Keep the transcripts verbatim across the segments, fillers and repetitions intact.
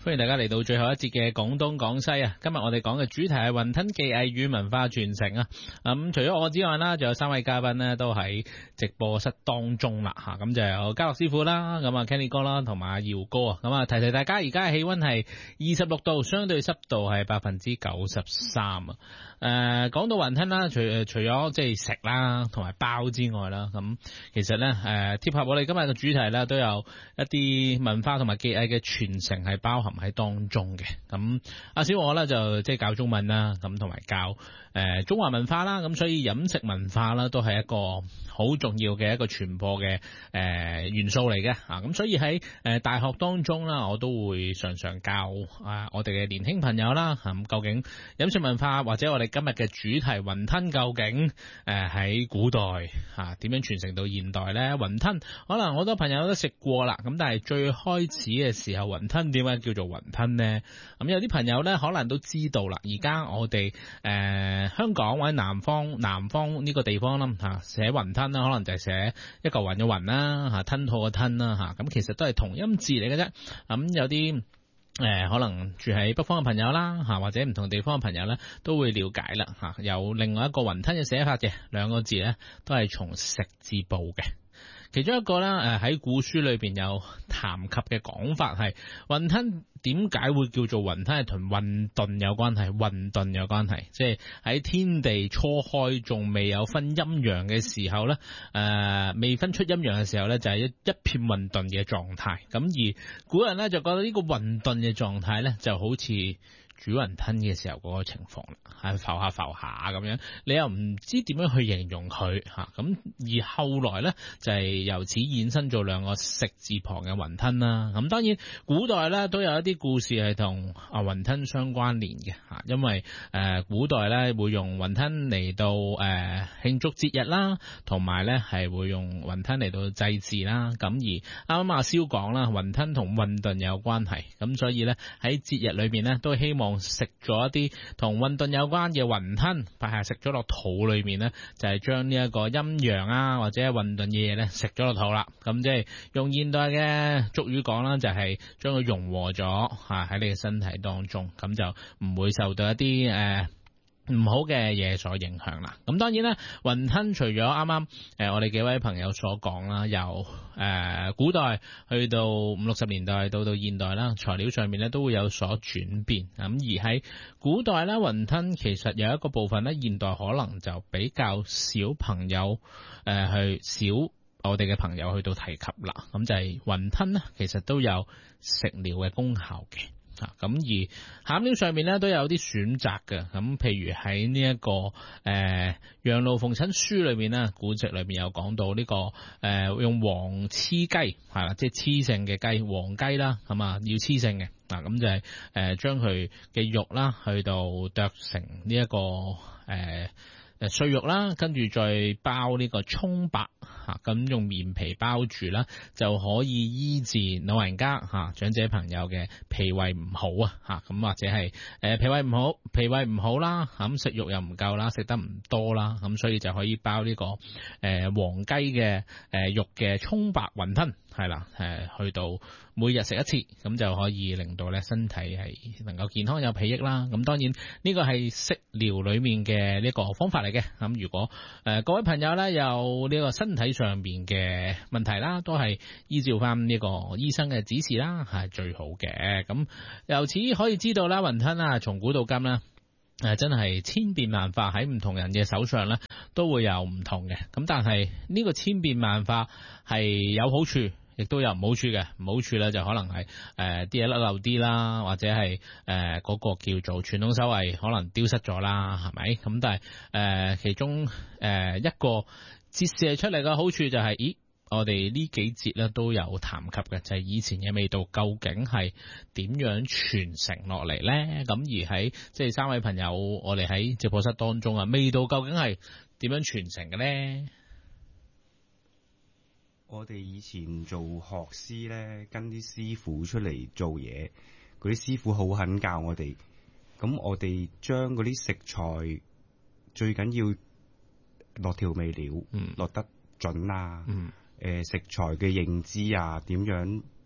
歡迎大家嚟到最後一節嘅廣東廣西啊！今日我哋講嘅主題係雲吞技藝與文化傳承啊！咁、嗯、除咗我之外啦，仲有三位嘉賓呢都喺直播室當中啦嚇，咁就有嘉樂師傅啦，咁啊 Kenny 哥啦，同埋阿耀哥啊，咁啊提提大家，而家嘅氣温係二十六度，相對濕度係百分之九十三啊！誒、呃、講到雲吞啦，除除咗即係食啦，同埋包之外啦，咁其實咧誒貼合我哋今日嘅主題咧，都有一啲文化同埋技藝嘅傳承係包含喺當中嘅。咁阿小我咧就即係教中文啦，咁同埋教誒、呃、中華文化啦，咁所以飲食文化啦都係一個好重要嘅一個傳播嘅誒、呃、元素嚟嘅啊！咁所以喺誒、呃、大學當中啦，我都會常常教啊、呃、我哋嘅年輕朋友啦，咁、啊、究竟飲食文化或者我哋今日嘅主題雲吞究竟誒喺、呃、古代嚇點、啊、樣傳承到現代咧？雲吞可能好多朋友都食過啦，咁但係最開始嘅時候雲吞點解叫做雲吞呢？咁、嗯、有啲朋友咧可能都知道啦。而家我哋誒、呃、香港或者南方南方呢個地方啦嚇寫雲吞啦，可能就係寫一嚿雲嘅雲啦嚇，吞吐嘅吞啦嚇，咁、啊、其實都係同音字嚟嘅啫。咁、嗯、有啲誒、呃、可能住喺北方嘅朋友啦嚇，或者唔同地方嘅朋友咧都會了解啦嚇、啊。有另外一個雲吞嘅寫法嘅，兩個字咧都係從食字部嘅。其中一個咧誒喺古書裏邊有談及嘅講法係雲吞點解會叫做雲吞，係同混沌有關係，混沌有關係，即係喺天地初開仲未有分陰陽嘅時候咧，誒、呃、未分出陰陽嘅時候咧，就係、是、一一片混沌嘅狀態。咁而古人咧就覺得呢個混沌嘅狀態咧就好似煮雲吞嘅時候嗰個情況啦，係浮下浮下咁樣，你又唔知點樣去形容佢嚇。咁而後來咧就係、是、由此衍生咗兩個食字旁嘅雲吞啦。咁當然古代咧都有一啲故事係同啊雲吞相關聯嘅嚇，因為誒、呃、古代咧會用雲吞嚟到誒、呃、慶祝節日啦，同埋咧係會用雲吞嚟到祭祀啦。咁而啱啱阿蕭講啦，雲吞同混沌有關係，咁所以咧喺節日裏邊咧都希望食咗一啲同混沌有關嘅雲吞，但係食咗落肚裏面呢，就係將呢一個陰陽啊或者混沌嘅嘢呢食咗落肚啦。咁即係用現代嘅俗語講啦，就係將佢融合咗吓喺你嘅身體當中，咁就唔會受到一啲誒。呃唔好嘅嘢所影響啦。咁當然啦，雲吞除咗啱啱誒我哋幾位朋友所講啦，由誒、呃、古代去到五六十年代到到現代啦，材料上面咧都會有所轉變。咁而喺古代咧，雲吞其實有一個部分咧，現代可能就比較少朋友誒、呃、去少我哋嘅朋友去到提及啦。咁就係雲吞咧，其實都有食療嘅功效嘅。啊，咁而餡料上面咧都有啲選擇嘅，咁譬如喺呢一個誒《羊路鳳診書》裏面咧，古籍裏面有講到呢、這個誒、呃、用黃黐雞係啦，即係黐性嘅雞黃雞啦，咁啊要黐性嘅，嗱咁就係誒將佢嘅肉啦去到剁成呢、這、一個誒。呃誒碎肉啦，跟住再包呢個葱白嚇，咁、啊、用棉皮包住啦，就可以醫治老人家嚇、啊、長者朋友嘅脾胃唔好啊嚇，咁或者係誒、呃、脾胃唔好，脾胃唔好啦，咁、啊、食肉又唔夠啦，食得唔多啦，咁、啊、所以就可以包呢、這個誒、呃、黃雞嘅誒、呃、肉嘅葱白雲吞，係啦誒，去到每日食一次，咁就可以令到咧身體係能夠健康有裨益啦。咁當然呢個係食療裡面嘅呢個方法嚟嘅。咁如果誒、呃、各位朋友咧有呢個身體上邊嘅問題啦，都係依照翻呢個醫生嘅指示啦，係最好嘅。咁由此可以知道啦，雲吞啊，從古到今啦，誒、呃、真係千變萬化，喺唔同人嘅手上咧都會有唔同嘅。咁但係呢個千變萬化係有好處，亦都有唔好處嘅。唔好處咧就可能係誒啲嘢甩漏啲啦，或者係誒嗰個叫做傳統手藝可能丟失咗啦，係咪？咁但係誒、呃、其中誒、呃、一個折射出嚟嘅好處就係、是，咦？我哋呢幾節咧都有談及嘅，就係、是、以前嘅味道究竟係點樣傳承落嚟咧？咁而喺即係三位朋友，我哋喺直播室當中啊，味道究竟係點樣傳承嘅咧？ 我哋以前做學師咧，跟啲師傅出嚟做嘢，嗰啲師傅好肯教我哋。咁我哋將嗰啲食材最緊要落調味料，嗯、落得準啊。嗯誒、呃、食材嘅認知啊，點樣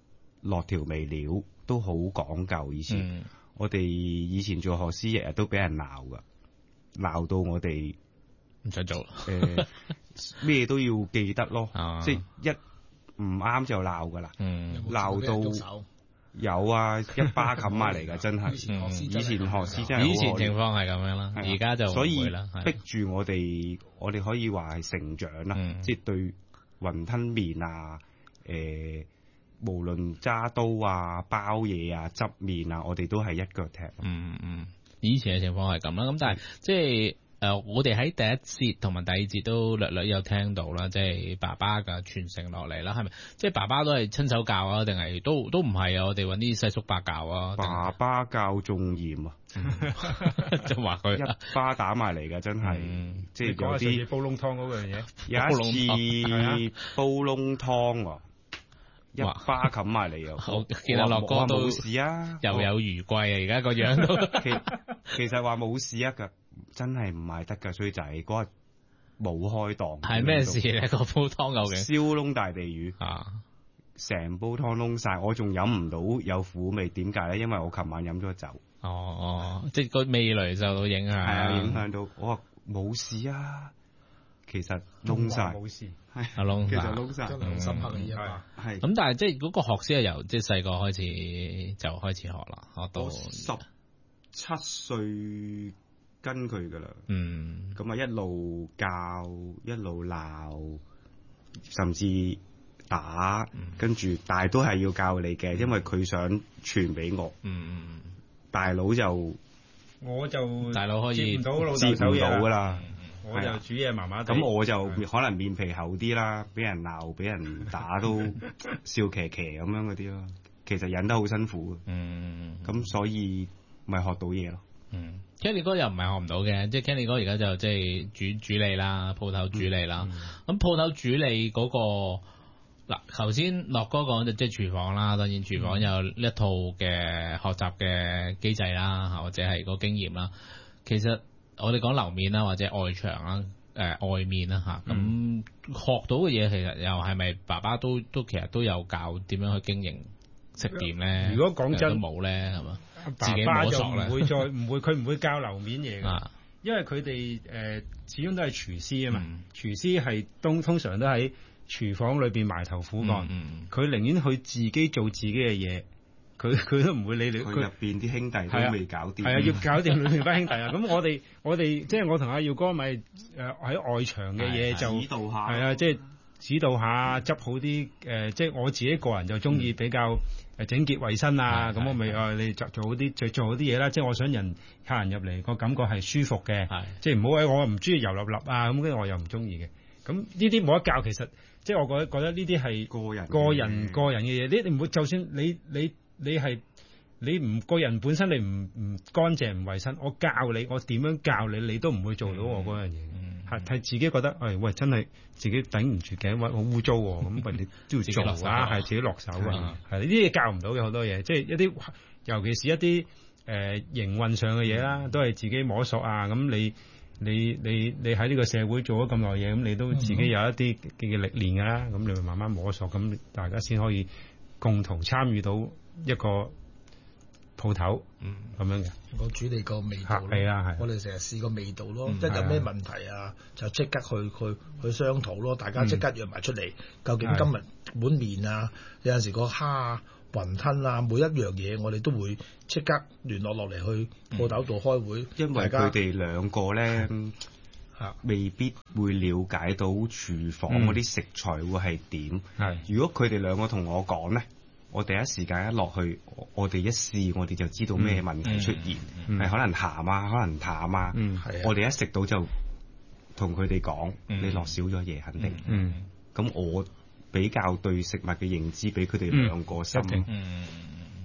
落調味料都好講究。以前、 嗯、 我哋以前做學師，日日都俾人鬧噶，鬧到我哋唔想做。 誒咩、呃、都要記得咯， 啊、 即係一唔啱就鬧噶啦，鬧、 嗯、 到有啊一巴冚埋嚟㗎，真係。以前學師真係以前情況係咁樣啦，而家就唔會啦， 所以逼住我哋，我哋可以話係成長啦，嗯、即係對雲吞麵啊，誒、呃。無論揸刀啊、包嘢啊、執麵啊，我哋都係一腳踢。 嗯嗯，以前嘅情況係咁啦，咁但係即係誒，我哋喺第一節同埋第二節都略略有聽到啦，即係爸爸嘅傳承落嚟啦，係咪？即係爸爸都係親手教啊，定係都都唔係啊？我哋揾啲細叔伯教啊。 爸爸教仲嚴啊， 就話佢一巴打埋嚟㗎，真係。嗯、即係有啲煲窿湯嗰樣嘢。 有一次煲窿湯喎。一巴冚埋嚟又， 我見阿樂哥都冇事啊， 又有餘悸啊！而家個樣都其其實話冇事啊，㗎真係唔係得㗎，衰仔嗰日冇開檔。係咩事咧？個煲湯究竟燒窿大地魚啊！成煲湯燶晒，我仲飲唔到有苦味，點解咧？因為我琴晚飲咗酒。 哦哦，即係個味蕾受到影響。係啊，影響到我話冇事啊。其實燶晒冇事， 係阿燶其實燶晒， 真係深刻嘅一把。 係咁，但係即係嗰個學師係由即係細個開始就開始學啦，學到十七歲跟佢噶啦。 嗯， 咁啊一路教一路鬧，甚至打，嗯、跟住但係都係要教你嘅，因為佢想傳俾我。 嗯嗯， 大佬就我就大佬可以接唔到老豆接唔到噶啦。 啦。 我就煮嘢麻麻地， 咁我就可能面皮厚啲啦，俾人鬧、俾人打都笑騎騎咁樣嗰啲咯。其實忍得好辛苦， 嗯， 咁所以咪學到嘢咯。 嗯 Kenny 哥又唔係學唔到嘅，即係 Kenny 哥而家就即係煮煮理啦，鋪頭煮理啦。咁鋪頭煮理嗰個嗱，頭先樂哥講就即係廚房啦，當然廚房有一套嘅學習嘅機制啦，或者係個經驗啦。其實我哋講樓面啦，或者外牆啦，誒、呃、外面啦嚇，咁、嗯、學到嘅嘢其實又係咪爸爸都都其實都有教點樣去經營食店咧？ 如果講真都冇咧，係嘛？ 爸爸就唔會再唔會，佢唔會教樓面嘢嘅， 啊、 因為佢哋誒始終都係廚師啊嘛， 嗯、 廚師係通通常都喺廚房裏邊埋頭苦幹，佢、 嗯嗯、 寧願去自己做自己嘅嘢。佢佢都唔會理你， 佢入邊啲兄弟都未搞掂， 係啊，要搞掂裏邊班兄弟啊！咁我哋我哋即係我同阿耀哥咪誒喺外牆嘅嘢就指導下， 係啊，即係指導下執好啲誒，即係我自己個人就中意比較誒整潔衞生啊，咁我咪誒你做做好啲做做好啲嘢啦，即係我想人客人入嚟個感覺係舒服嘅，即係唔好喺我唔中意油立立啊，咁跟住我又唔中意嘅，咁呢啲冇得教，其實即係我覺得覺得呢啲係個人個人個人嘅嘢，你唔會就算你你。你係你唔個人本身你唔唔乾淨唔衞生，我教你我點樣教你，你都唔會做到我嗰樣嘢。係係、嗯、自己覺得，誒、哎、喂，真係自己頂唔住頸，喂好污糟喎，咁喂你都要做啊，係自己落手啊，係呢啲嘢教唔到嘅好多嘢，即係一啲尤其是一啲誒、呃、營運上嘅嘢啦，都係自己摸索啊。咁你你你你喺呢個社會做咗咁耐嘢，咁你都自己有一啲嘅歷練㗎啦。咁你咪慢慢摸索，咁大家先可以共同參與到一個鋪頭，嗯，咁樣嘅， 我煮你個味道咯， 係啊係， 我哋成日試個味道咯， 嗯、 即係有咩問題啊，就即刻去去去商討咯，大家即刻約埋出嚟，嗯、究竟今日碗麵啊，有陣時個蝦啊、雲吞啊，每一樣嘢我哋都會即刻聯絡落嚟去鋪頭度開會， 因為佢哋兩個咧， 嚇未必會了解到廚房嗰啲食材會係點。 係、嗯， 如果佢哋兩個同我講咧。我第一時間一落去，我哋一試，我哋就知道咩問題出現，係、嗯嗯、可能鹹啊，可能淡啊。 嗯、 我哋一食到就同佢哋講，嗯、你落少咗嘢肯定。咁、 嗯嗯、我比較對食物嘅認知比佢哋兩個深。 嗯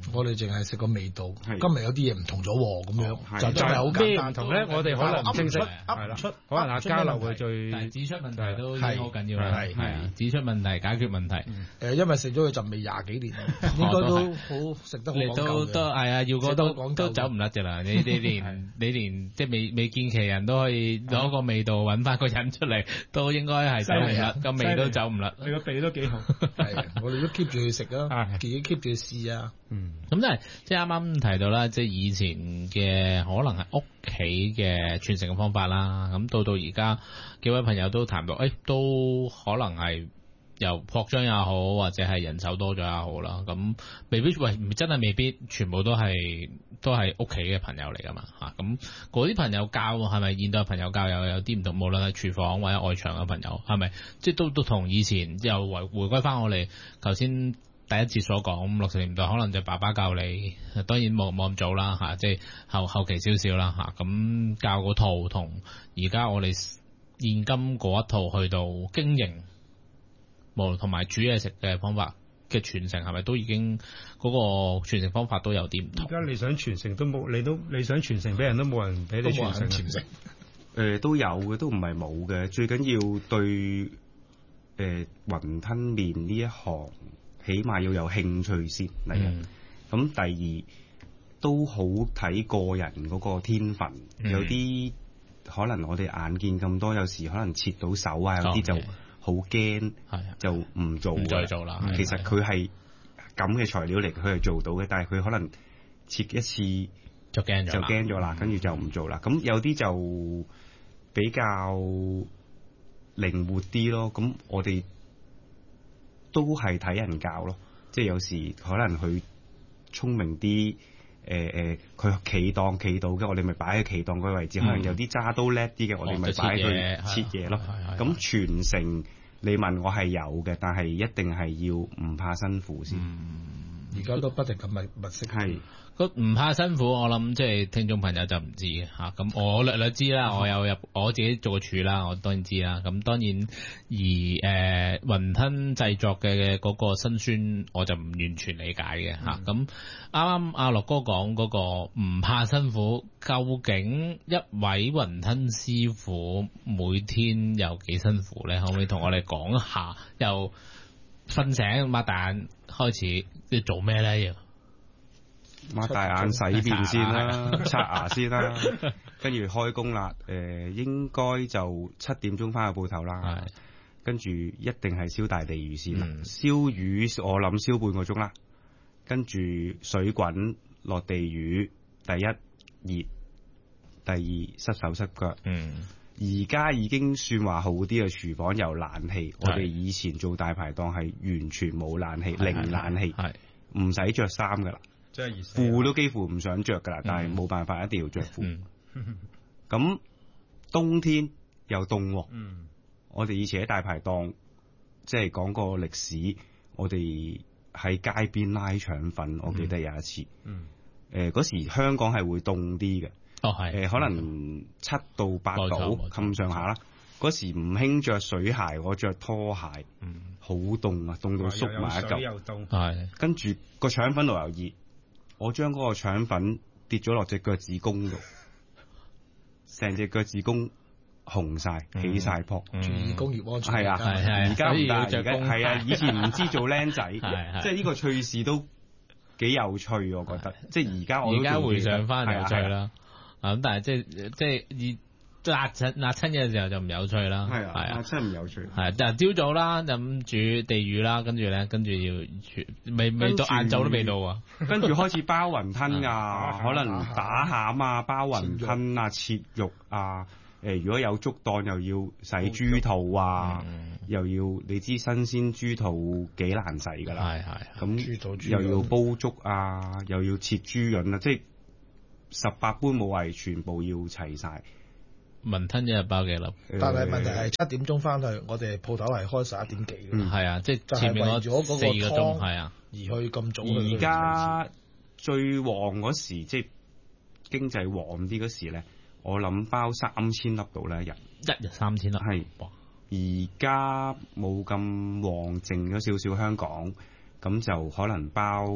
我哋淨係食個味道， 係今日有啲嘢唔同咗喎，咁樣係就真係好簡咩單。 唔同咧？我哋可能唔清晰，係啦， 噏唔出， 可能阿交流會會最但係指出問題都已經好緊要啦， 係係啊，指出問題解決問題。 誒，因為食咗佢陣味廿幾年，應該都好食得好你都講究都嘅。 係啊，耀哥食得都好講究都走唔甩㗎啦！你你連你連即係未未見其人都可以攞個味道揾翻個人出嚟，都應該係走唔甩，個味都走唔甩。 你個鼻都幾好。 係，我哋都 keep 住去食啊， 係自己 keep 住去試啊。 嗯， 咁但係即係啱啱提到啦，即係以前嘅可能係屋企嘅傳承嘅方法啦。咁到到而家幾位朋友都談到，誒、哎、都可能係由擴張也好，或者係人手多咗也好啦。咁未必喂，真係未必全部都係都係屋企嘅朋友嚟㗎嘛嚇。咁嗰啲朋友教係咪現代朋友教又有啲唔同？無論係廚房或者外場嘅朋友，係咪即係都都同以前又回回歸翻我哋頭先第一節所講，六十年代可能就爸爸教你，當然冇冇咁早啦嚇，即係後後期少少啦嚇。咁教嗰套同而家我哋現今嗰一套去到經營，無同埋煮嘢食嘅方法嘅傳承，係咪都已經嗰個傳承方法都有啲唔同？ 而家你想傳承都冇，你都你想傳承俾人都冇人俾你傳承。 傳承誒都有嘅，都唔係冇嘅。最緊要對誒雲吞麵呢一行，起碼要有興趣先嚟嘅。咁、嗯、第二都好睇個人嗰個天分，嗯、有啲可能我哋眼見咁多，有時可能切到手啊，有啲就好驚，就唔做，唔再做啦。其實佢係咁嘅材料嚟，佢係做到嘅，但係佢可能切一次就驚咗， 就驚咗啦，跟住就唔做啦。咁有啲就比較靈活啲咯。咁我哋都係睇人教咯，即係有時可能佢聰明啲，誒誒，佢企檔企到嘅，我哋咪擺喺企檔嗰個位置。嗯、可能有啲揸刀叻啲嘅，我哋咪擺佢切嘢咯。咁傳承，你問我係有嘅，但係一定係要唔怕辛苦先。 而家、嗯、都不停咁物物色。係。 唔怕辛苦，我諗即係聽眾朋友就唔知嘅嚇。咁、啊、我略略知啦，我有入我自己做過廚啦，我當然知啦。咁當然而誒、呃、雲吞製作嘅嗰個辛酸，我就唔完全理解嘅嚇。咁啱啱阿樂哥講嗰個唔怕辛苦，究竟一位雲吞師傅每天有幾辛苦咧？可唔可以同我哋講下？由瞓醒擘大眼開始，要做咩咧？要擘大眼洗面先啦，刷牙先啦，跟住開工啦。誒、呃，應該就七點鐘翻去鋪頭啦。跟住一定係燒大地魚先啦。燒、嗯、魚我諗燒半個鐘啦。跟住水滾落地魚，第一熱，第二濕手濕腳。嗯，而家已經算話好啲嘅，廚房有冷氣。我哋以前做大排檔係完全冇冷氣，零冷氣，唔使着衫噶啦。褲都幾乎唔想着噶啦，但係冇辦法，一定要着褲。咁、嗯、冬天又凍、哦，嗯、我哋以前喺大排檔，即係講個歷史，我哋喺街邊拉腸粉，我記得有一次。誒、嗯，嗰、呃、時香港係會凍啲嘅，哦係，誒、呃、可能七到八度咁上下啦。嗰時唔興着水鞋，我着拖鞋，好凍啊，凍到縮埋一嚿，係。跟住個腸粉度又熱。我將嗰個腸粉跌咗落隻腳趾公度，成隻腳趾公紅晒，起晒泡。注意工業安全。係啊，係係。而家唔得，而家係啊，以前唔知做僆仔，即係呢個趣事都幾有趣，我覺得。即係而家我而家回想翻有趣啦。咁但係即係即係辣親辣親嘅時候就唔有趣啦，係啊，辣親唔有趣。係，但係朝早啦，咁煮地魚啦，跟住咧，跟住要未未到晏晝都未到啊，跟住開始包雲吞啊，可能打餡啊，包雲吞啊，切肉啊，誒，如果有竹檔又要洗豬肚啊，又要你知新鮮豬肚幾難洗㗎啦，係係，咁又要煲粥啊，又要切豬潤啊，即係十八般武藝全部要齊晒。雲吞一日包幾粒？ 但係問題係七點鐘翻去，我哋鋪頭係開十一點幾嘅。 嗯，係啊，即係前面嗰四個鐘係啊， 而去咁早。 而家最旺嗰時，即係經濟旺啲嗰時咧，我諗包三千粒到咧一日， 一日三千粒係。 而家冇咁旺，剩咗少少香港，咁就可能包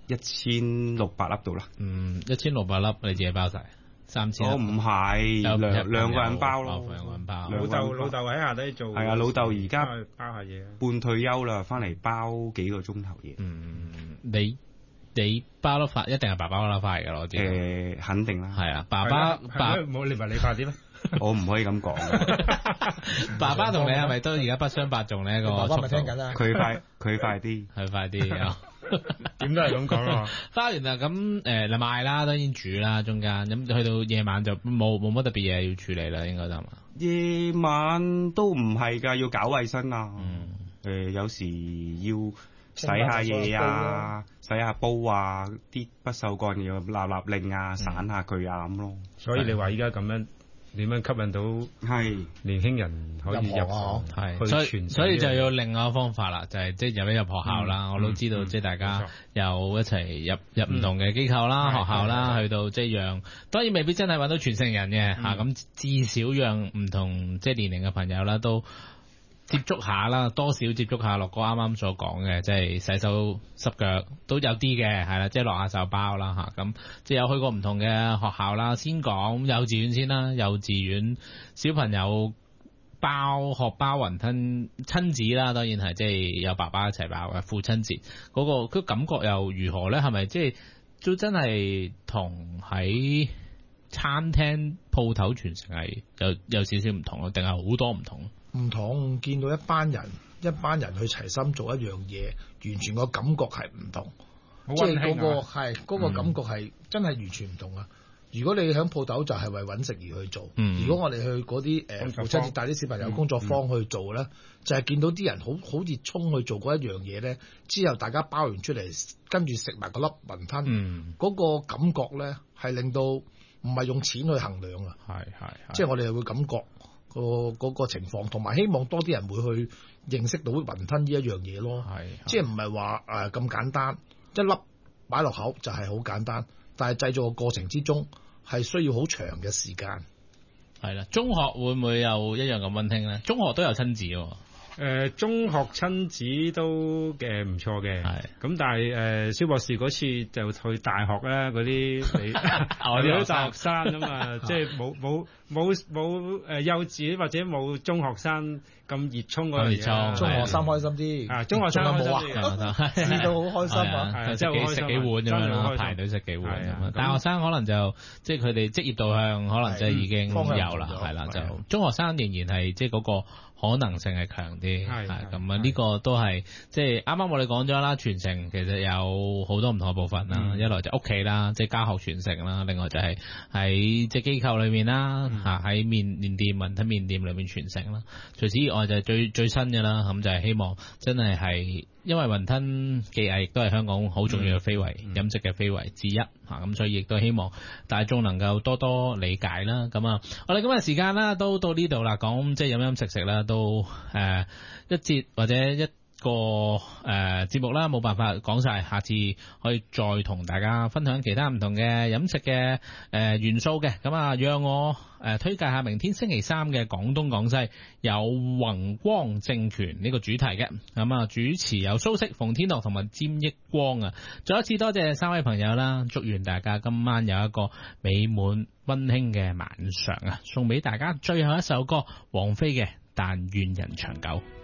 一千六百粒度啦。 嗯，一千六百粒你自己包晒，三千。 我唔係有兩兩個人包哦咯， 兩個人包。 老豆老豆喺下低做。 係啊，老豆而家包下嘢。 半退休啦，翻嚟包幾個鐘頭嘢。 嗯，你你包得快，一定係爸爸包得快㗎，我知道。 誒，肯定啦。 係啊，爸爸爸冇你話你快啲咩？ 我唔可以咁講。 爸爸同你係咪都而家不相伯仲呢個爸爸咪聽緊啦。 佢快佢快啲， 佢快啲啊！ 點都係咁講咯。 包完啦，咁誒嚟賣啦，當然煮啦，中間咁去到夜晚就冇冇乜特別嘢要處理啦，應該就係嘛？ 夜晚都唔係㗎，要搞衞生啊。 嗯。 誒，有時要洗下嘢啊，洗下煲啊，啲不鏽鋼要立立令啊，散下佢啊咁咯。 所以你話依家咁樣點樣吸引到係年輕人可以入行？ 係，所以所以就要另外一個方法啦，就係即係入一入學校啦。我都知道即係大家又一齊入入唔同嘅機構啦、學校啦，去到即係讓當然未必真係揾到傳承人嘅嚇，咁至少讓唔同即係年齡嘅朋友啦都接觸下啦，多少接觸下樂哥啱啱所講嘅，即係洗手濕腳都有啲嘅，係啦，即係落下手包啦嚇，咁即係有去過唔同嘅學校啦。先講幼稚園先啦，幼稚園小朋友包學包雲吞親子啦，當然係即係有爸爸一齊包嘅父親節嗰、嗰個，佢感覺又如何咧？係咪即係都真係同喺餐廳鋪頭傳承係有有少少唔同咯，定係好多唔同？ 唔同，見到一班人一班人去齊心做一樣嘢，完全個感覺係唔同，即係嗰個係嗰個感覺係真係完全唔同啊！如果你喺鋪頭就係為揾食而去做， 嗯、 如果我哋去嗰啲誒父親節帶啲小朋友工作坊去做咧，嗯嗯、就係見到啲人好好熱衷去做嗰一樣嘢咧，之後大家包完出嚟，跟住食埋個粒雲吞，嗰、嗯、個感覺咧係令到唔係用錢去衡量啊， 係係， 即係我哋會感覺。個嗰個情況，同埋希望多啲人會去認識到雲吞呢一樣嘢咯，係即係唔係話誒咁簡單，一粒擺落口就係好簡單，但係製造嘅過程之中係需要好長嘅時間。 係啦，中學會唔會有一樣咁溫馨咧？中學都有親子喎。 誒、呃、中學親子都嘅唔錯嘅，係咁，但係誒蕭博士嗰次就去大學啦，嗰啲你我哋啲大學生啊嘛，即係冇冇冇冇誒幼稚或者冇中學生咁熱衷嗰樣嘢， 中學生開心啲， 啊中學生開心啲，試到好開心啊， 即係食幾碗咁樣啦，排隊食幾碗咁樣。大學生可能就即係佢哋職業導向，可能即係已經有啦，係啦，就中學生仍然係即係嗰個可能性係強啲，係咁啊！呢個都係即係啱啱我哋講咗啦，傳承其實有好多唔同嘅部分啦。嗯、一來就屋企啦，即係家學傳承啦；另外就係喺即係機構裏面啦，嚇喺、嗯、麵麵店、雲吞麵店裏面傳承啦。除此以外就係最最新嘅啦，咁就係希望真係係。因為雲吞技藝亦都係香港好重要嘅非遺、嗯、飲食嘅非遺之一嚇，咁、啊、所以亦都希望大眾能夠多多理解啦。咁啊，我哋今日時間啦都到呢度啦，講即係飲飲食食啦，都誒、呃、一節或者一個誒、呃、節目啦，冇辦法講晒，下次可以再同大家分享其他唔同嘅飲食嘅誒、呃、元素嘅。咁啊，讓我誒、呃、推介下明天星期三嘅廣東廣西有宏光政權呢個主題嘅。咁啊，主持有蘇軾、馮天樂同埋詹益光啊。再一次多謝三位朋友啦，祝願大家今晚有一個美滿溫馨嘅晚上啊！送俾大家最後一首歌，王菲嘅《但願人長久》。